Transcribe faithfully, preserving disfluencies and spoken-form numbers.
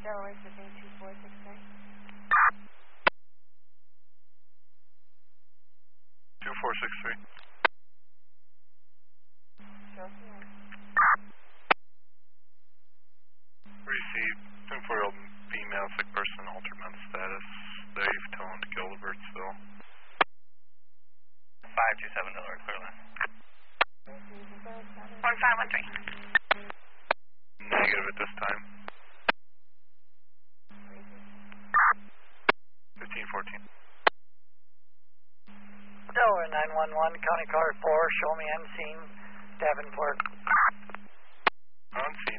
Delaware Shipping two four six three. two four six three. Received ten-four-year-old female, sick person, altered mental status, safe, toned, Gilbertsville. five two seven Delaware, Clearland. one five one three. Negative at this time. fifteen fourteen. Delaware nine one one, County Car four, show me on scene, Davenport. On scene.